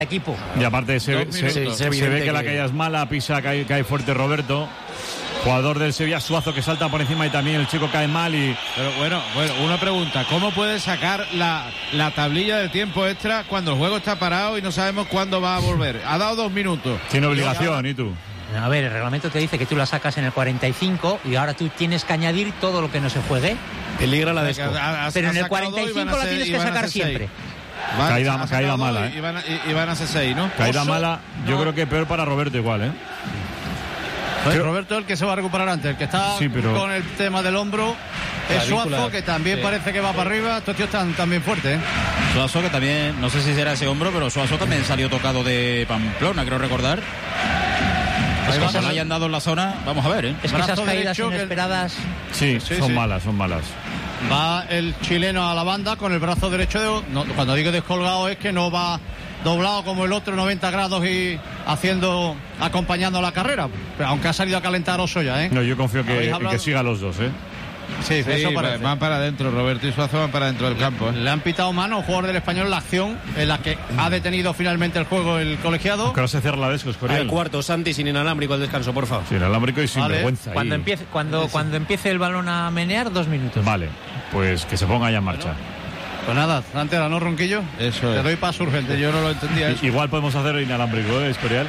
equipo. Y aparte se ve que la caída es mala, pisa, cae fuerte Roberto. Jugador del Sevilla, Suazo, que salta por encima y también el chico cae mal. Pero bueno, una pregunta: ¿cómo puede sacar la tablilla de tiempo extra cuando el juego está parado y no sabemos cuándo va a volver? Ha dado 2 minutos. Tiene obligación, ¿y tú? A ver, el reglamento te dice que tú la sacas en el 45 y ahora tú tienes que añadir todo lo que no se juegue. Peligra la desco. Pero en el 45 la tienes que sacar siempre. Caída mala, Y van a ser 6, ¿no? Caída mala, yo creo que peor para Roberto igual, ¿eh? Roberto es el que se va a recuperar antes, el que está con el tema del hombro es Suazo, que también parece que va para arriba. Estos tíos están también fuertes, ¿eh? Suazo, que también, no sé si será ese hombro, pero Suazo también salió tocado de Pamplona, creo recordar. Es que se lo hayan dado en la zona, vamos a ver, ¿eh? Es que esas caídas inesperadas... Sí, son malas. Va el chileno a la banda con el brazo derecho, cuando digo descolgado es que no va doblado como el otro 90 grados y acompañando la carrera, pero aunque ha salido a calentar Osoya, ¿eh? No, yo confío que siga los dos, ¿eh? Sí, eso parece. Van para adentro, Roberto y Suazo van para adentro del campo, ¿eh? Le han pitado mano a un jugador del Español la acción en la que ha detenido finalmente el juego el colegiado. Aunque ahora se cierra la desco, El cuarto, Santi, sin inalámbrico al descanso, por favor. Sin inalámbrico y sin vergüenza. Cuando empiece el balón a menear, 2 minutos. Vale, pues que se ponga ya en marcha. Pues nada, antes era, ¿no, Ronquillo? Eso es. Te doy paso urgente. Yo no lo entendía eso. Igual podemos hacer el inalámbrico, Escorial.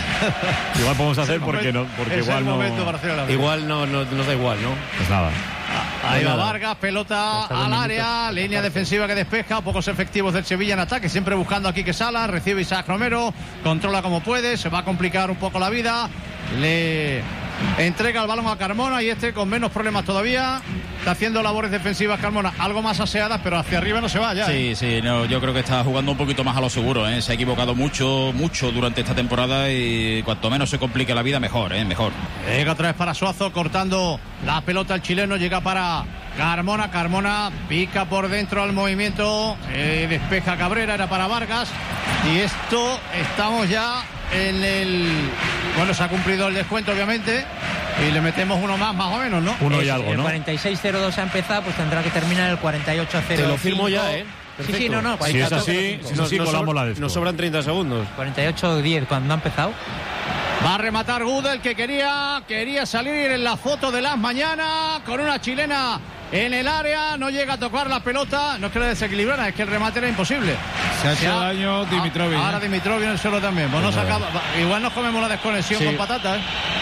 Igual podemos hacer porque igual no... Igual no nos da igual, ¿no? Pues nada. Ahí va Vargas, pelota al área, línea defensiva que despeja, pocos efectivos del Sevilla en ataque, siempre buscando a Quique Salas, recibe Isaac Romero, controla como puede, se va a complicar un poco la vida, le entrega el balón a Carmona y con menos problemas todavía está haciendo labores defensivas Carmona, algo más aseadas, pero hacia arriba no se va ya. Sí, no, yo creo que está jugando un poquito más a lo seguro, ¿eh? Se ha equivocado mucho durante esta temporada y cuanto menos se complique la vida, mejor. Llega otra vez para Suazo, cortando la pelota el chileno, llega para Carmona pica por dentro al movimiento, despeja Cabrera, era para Vargas, y estamos ya en bueno, se ha cumplido el descuento obviamente y le metemos uno más o menos, ¿no? Uno y algo, ¿no? El 46-02 ha empezado, pues tendrá que terminar el 48-05. Te lo firmo ya, ¿eh? Perfecto. Sí, no. Si es así, colamos la desco. Nos sobran 30 segundos. 48-10 cuando ha empezado. Va a rematar Gudel, que quería salir en la foto de las mañanas con una chilena en el área, no llega a tocar la pelota, no es que la desequilibrara, es que el remate era imposible. Se ha hecho daño Dimitrovic. Ahora Dimitrovic en el suelo también. Pues igual nos comemos la desconexión con patatas, ¿eh?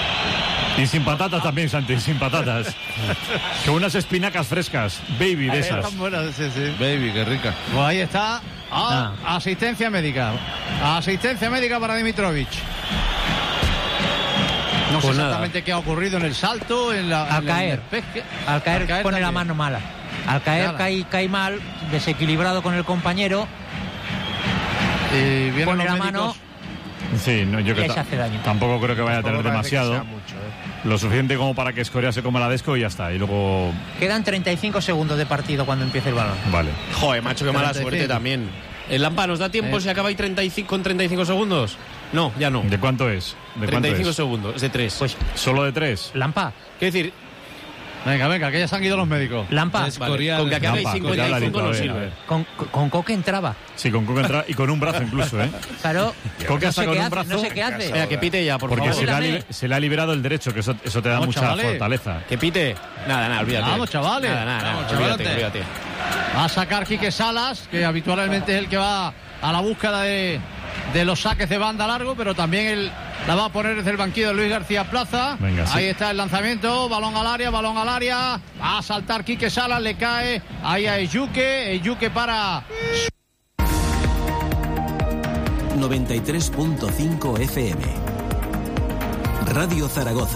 Y sin patatas también, Santi, sin patatas. Con unas espinacas frescas, baby, de esas. Están buenas, sí. Baby, qué rica. Pues ahí está. Asistencia médica. Asistencia médica para Dimitrovic. No sé exactamente qué ha ocurrido en el salto, Al caer pone también la mano mala. Al caer cae mal, desequilibrado con el compañero. Y pone la mano. Sí, no, yo creo se hace daño. Tampoco creo que vaya a tener demasiado. Lo suficiente como para que Escoria se coma la desco y ya está. Y luego... Quedan 35 segundos de partido cuando empiece el balón. Vale. Joder, macho, qué mala suerte también. ¿El Lampa nos da tiempo si acaba ahí 35 segundos? No, ya no. ¿De cuánto es? 35 segundos, es de 3. Pues ¿solo de 3? Lampa. Quiero decir... Venga, que ya se han ido los médicos. Lampa. Vale. Con que acabe 55 no sirve. Con Coque entraba. Sí, con Coque entraba y con un brazo incluso, ¿eh? Claro. Coque hasta con un brazo. No sé qué hace. Venga, que pite ya, por porque favor. Porque se le ha liberado el derecho, que eso te da mucha fortaleza. Que pite. Nada, olvídate. Vamos, chavales. Nada, olvídate. Va a sacar Quique Salas, que habitualmente es el que va a la búsqueda de los saques de banda largo, pero también la va a poner desde el banquillo de Luis García Plaza. Venga, ahí está el lanzamiento, balón al área, va a saltar Quique Salas, le cae ahí a Eyuque para 93.5 FM Radio Zaragoza.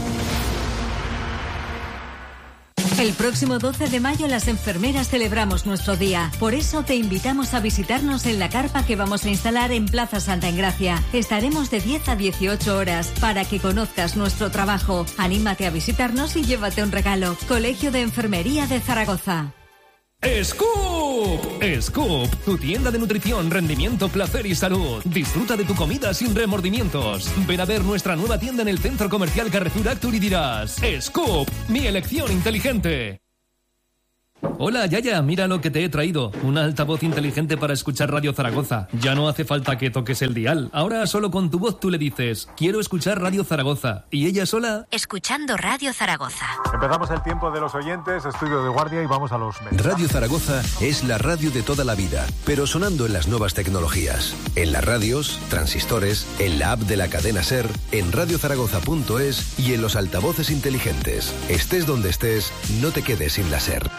El próximo 12 de mayo las enfermeras celebramos nuestro día. Por eso te invitamos a visitarnos en la carpa que vamos a instalar en Plaza Santa Engracia. Estaremos de 10 a 18 horas para que conozcas nuestro trabajo. Anímate a visitarnos y llévate un regalo. Colegio de Enfermería de Zaragoza. Scoop, tu tienda de nutrición, rendimiento, placer y salud. Disfruta de tu comida sin remordimientos. Ven a ver nuestra nueva tienda en el Centro Comercial Carrefour Actur y dirás: Scoop, mi elección inteligente. Hola, Yaya, mira lo que te he traído. Una altavoz inteligente para escuchar Radio Zaragoza. Ya no hace falta que toques el dial. Ahora solo con tu voz tú le dices, quiero escuchar Radio Zaragoza. Y ella sola... Escuchando Radio Zaragoza. Empezamos el tiempo de los oyentes, estudio de guardia y vamos a los mensajes. Radio Zaragoza es la radio de toda la vida, pero sonando en las nuevas tecnologías. En las radios, transistores, en la app de la cadena SER, en radiozaragoza.es y en los altavoces inteligentes. Estés donde estés, no te quedes sin la SER.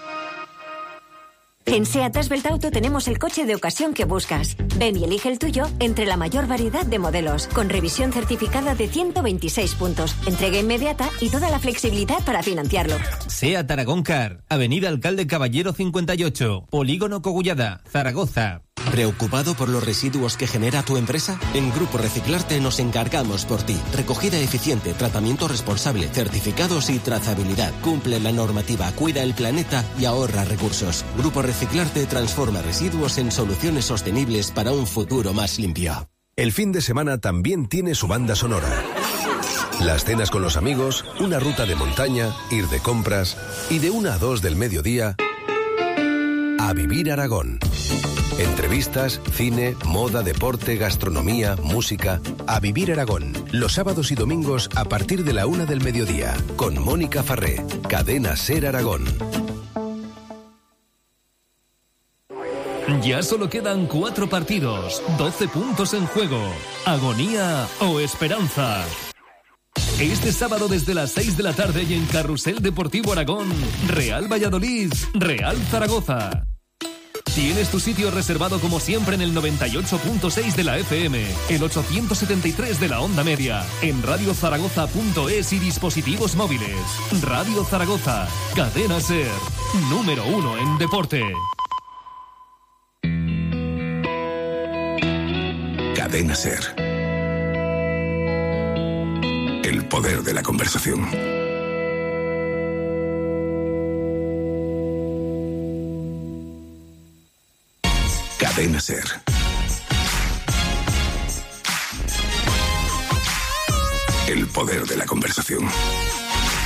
En SEAT Asbelt Auto tenemos el coche de ocasión que buscas. Ven y elige el tuyo entre la mayor variedad de modelos, con revisión certificada de 126 puntos, entrega inmediata y toda la flexibilidad para financiarlo. SEAT Aragón Car, Avenida Alcalde Caballero 58, Polígono Cogullada, Zaragoza. ¿Preocupado por los residuos que genera tu empresa? En Grupo Reciclarte nos encargamos por ti. Recogida eficiente, tratamiento responsable, certificados y trazabilidad. Cumple la normativa, cuida el planeta y ahorra recursos. Grupo Reciclarte transforma residuos en soluciones sostenibles para un futuro más limpio. El fin de semana también tiene su banda sonora. Las cenas con los amigos, una ruta de montaña, ir de compras y de 1 a 2 del mediodía a Vivir Aragón. Entrevistas, cine, moda, deporte, gastronomía, música. A Vivir Aragón, los sábados y domingos a partir de la 1 del mediodía, con Mónica Farré, Cadena SER Aragón. Ya solo quedan 4 partidos, 12 puntos en juego. Agonía o esperanza. Este sábado desde las 6 de la tarde y en Carrusel Deportivo Aragón, Real Valladolid, Real Zaragoza. Tienes tu sitio reservado como siempre en el 98.6 de la FM, el 873 de la onda media, en radiozaragoza.es y dispositivos móviles. Radio Zaragoza, Cadena SER, número 1 en deporte. Cadena SER. El poder de la conversación. Cadena SER. El poder de la conversación.